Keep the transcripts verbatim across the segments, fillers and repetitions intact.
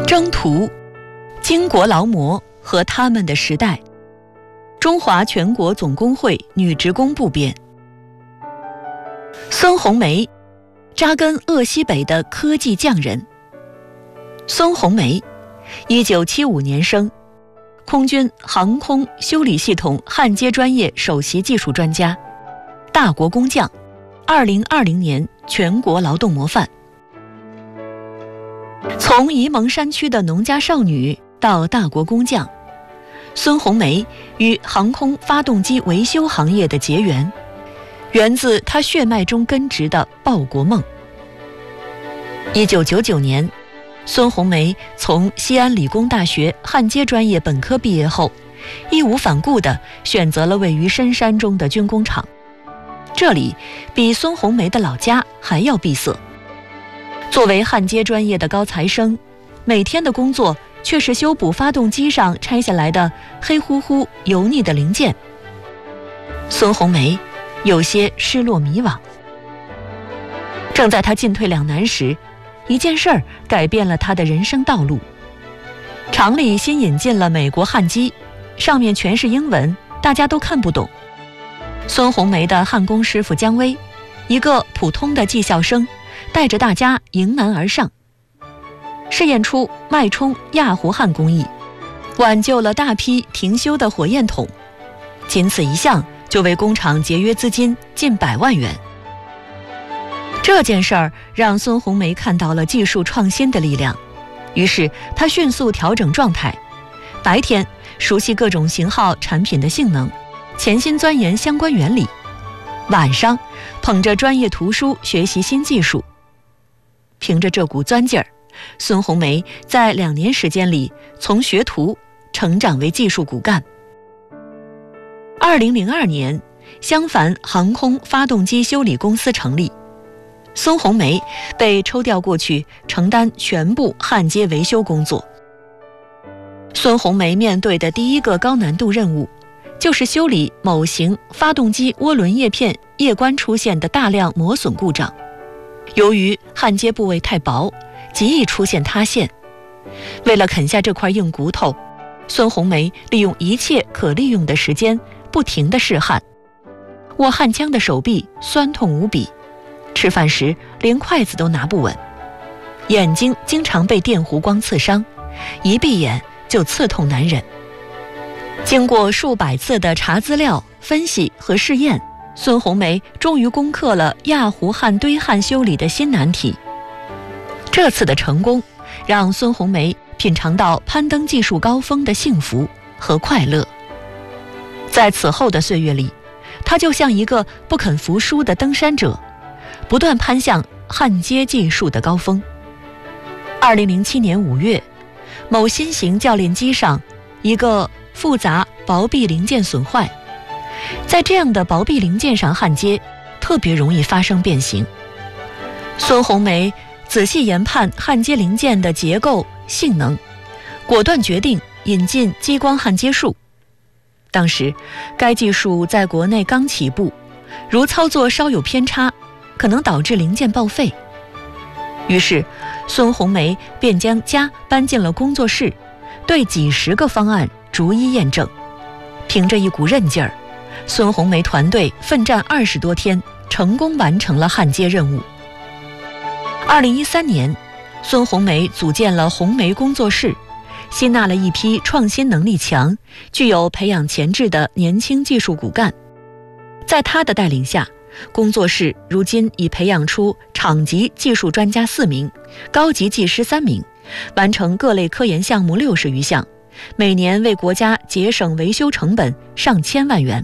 征途，巾帼劳模和他们的时代。中华全国总工会女职工部编。孙红梅，扎根鄂西北的科技匠人。孙红梅，一九七五年生，空军航空修理系统焊接专业首席技术专家，大国工匠，二零二零年全国劳动模范。从沂蒙山区的农家少女到大国工匠，孙红梅与航空发动机维修行业的结缘，源自她血脉中根植的报国梦。一九九九年，孙红梅从西安理工大学焊接专业本科毕业后，义无反顾地选择了位于深山中的军工厂，这里比孙红梅的老家还要闭塞。作为焊接专业的高材生，每天的工作却是修补发动机上拆下来的黑乎乎油腻的零件。孙红梅有些失落迷惘。正在她进退两难时，一件事儿改变了她的人生道路。厂里新引进了美国焊机，上面全是英文，大家都看不懂。孙红梅的焊工师傅姜薇，一个普通的技校生，带着大家迎难而上，试验出脉冲氩弧焊工艺，挽救了大批停修的火焰筒，仅此一项就为工厂节约资金近百万元。这件事儿让孙红梅看到了技术创新的力量，于是她迅速调整状态，白天熟悉各种型号产品的性能，潜心钻研相关原理，晚上捧着专业图书学习新技术。凭着这股钻劲儿，孙红梅在两年时间里从学徒成长为技术骨干。二零零二年，襄樊航空发动机修理公司成立，孙红梅被抽调过去承担全部焊接维修工作。孙红梅面对的第一个高难度任务，就是修理某型发动机涡轮叶片叶冠出现的大量磨损故障。由于焊接部位太薄，极易出现塌陷。为了啃下这块硬骨头，孙红梅利用一切可利用的时间，不停地试焊。握焊枪的手臂酸痛无比，吃饭时连筷子都拿不稳，眼睛经常被电弧光刺伤，一闭眼就刺痛难忍。经过数百次的查资料、分析和试验，孙红梅终于攻克了氩弧焊堆焊修理的新难题。这次的成功，让孙红梅品尝到攀登技术高峰的幸福和快乐。在此后的岁月里，她就像一个不肯服输的登山者，不断攀向焊接技术的高峰。二零零七年五月，某新型教练机上一个复杂薄壁零件损坏，在这样的薄壁零件上焊接，特别容易发生变形。孙红梅仔细研判焊接零件的结构、性能，果断决定引进激光焊接术。当时，该技术在国内刚起步，如操作稍有偏差，可能导致零件报废。于是，孙红梅便将家搬进了工作室，对几十个方案逐一验证。凭着一股韧劲儿，孙红梅团队奋战二十多天，成功完成了焊接任务。二零一三年，孙红梅组建了红梅工作室，吸纳了一批创新能力强、具有培养潜质的年轻技术骨干。在她的带领下，工作室如今已培养出厂级技术专家四名，高级技师三名，完成各类科研项目六十余项，每年为国家节省维修成本上千万元。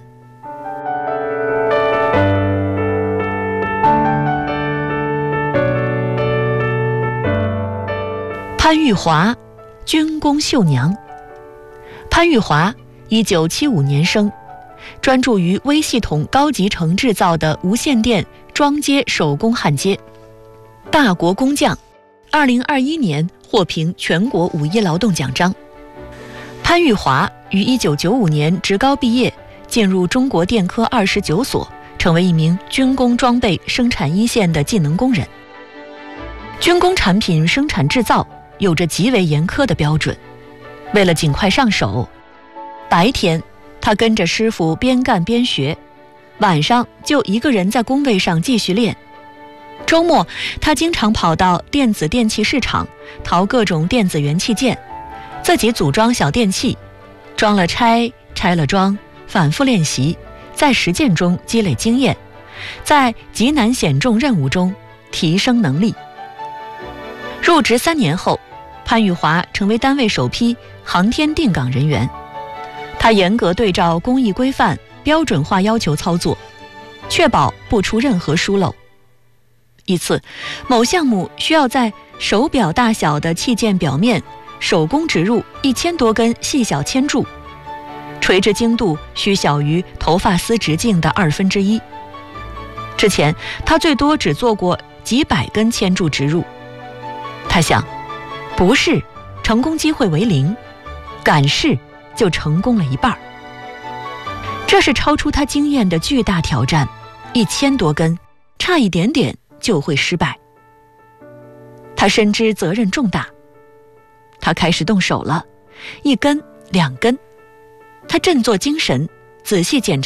潘玉华，军工绣娘。潘玉华，一九七五年生，专注于微系统高集成制造的无线电装接手工焊接，大国工匠，二零二一年获评全国五一劳动奖章。潘玉华于一九九五年职高毕业，进入中国电科二十九所，成为一名军工装备生产一线的技能工人。军工产品生产制造有着极为严苛的标准。为了尽快上手，白天他跟着师傅边干边学，晚上就一个人在工位上继续练。周末他经常跑到电子电器市场淘各种电子元器件，自己组装小电器，装了拆，拆了装，反复练习，在实践中积累经验，在极难险重任务中提升能力。入职三年后，潘玉华成为单位首批航天定岗人员。他严格对照工艺规范、标准化要求操作，确保不出任何疏漏。一次，某项目需要在手表大小的器件表面手工植入一千多根细小铅柱，垂直精度需小于头发丝直径的二分之一。之前他最多只做过几百根铅柱植入。他想，不试，成功机会为零；敢试，就成功了一半。这是超出他经验的巨大挑战，一千多根，差一点点就会失败。他深知责任重大，他开始动手了，一根两根，他振作精神，仔细检查